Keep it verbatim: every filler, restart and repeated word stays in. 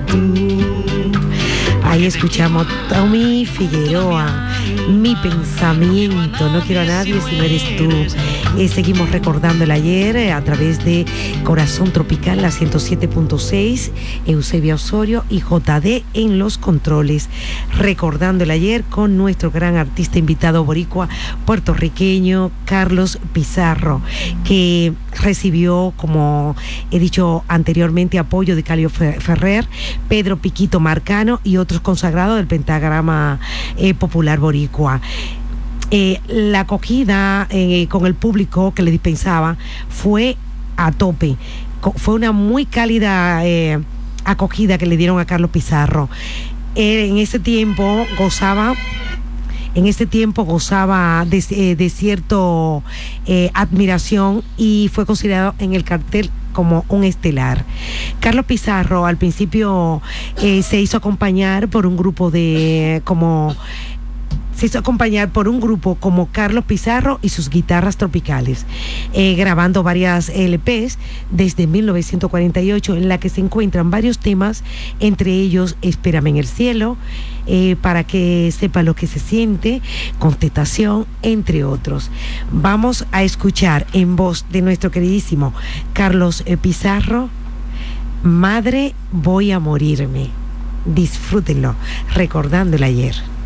tú. Ahí escuchamos Tommy Figueroa, Mi Pensamiento, no quiero a nadie si no eres tú. Eh, seguimos recordando el ayer eh, a través de Corazón Tropical, la ciento siete punto seis, Eusebia Osorio y J D en los controles. Recordando el ayer con nuestro gran artista invitado boricua puertorriqueño, Carlos Pizarro, que recibió, como he dicho anteriormente, apoyo de Calio Ferrer, Pedro Piquito Marcano y otros consagrados del pentagrama eh, popular boricua. Eh, la acogida eh, con el público que le dispensaba fue a tope. Co- fue una muy cálida eh, acogida que le dieron a Carlos Pizarro. Eh, en ese tiempo gozaba En ese tiempo gozaba de, eh, de cierto eh, admiración y fue considerado en el cartel como un estelar. Carlos Pizarro al principio eh, se hizo acompañar por un grupo de como se hizo acompañar por un grupo como Carlos Pizarro y sus guitarras tropicales, eh, grabando varias L Pes desde mil novecientos cuarenta y ocho, en la que se encuentran varios temas, entre ellos Espérame en el cielo, eh, Para que sepa lo que se siente, Contestación, entre otros. Vamos a escuchar en voz de nuestro queridísimo Carlos eh, Pizarro, Madre, voy a morirme. Disfrútenlo, recordando el ayer.